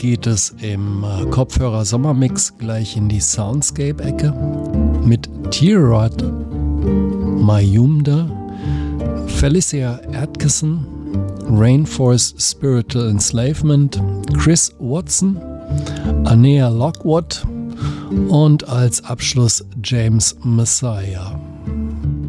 geht es im Kopfhörer-Sommermix gleich in die Soundscape-Ecke mit Tirad Mayumda, Felicia Atkinson, Rainforest Spiritual Enslavement, Chris Watson, Anea Lockwood und als Abschluss James Messiah.